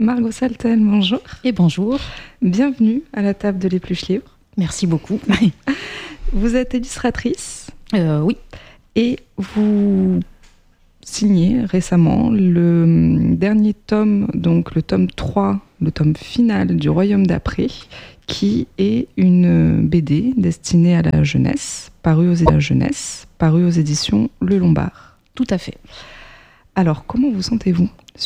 Margot Saltel, bonjour. Et bonjour. Bienvenue à la table de l'Épluche Livre. Merci beaucoup. Vous êtes illustratrice. Oui. Et vous signez récemment le dernier tome, donc le tome 3, le tome final du Royaume d'après, qui est une BD destinée à la jeunesse, parue aux éditions Le Lombard. Tout à fait. Alors, comment vous sentez-vous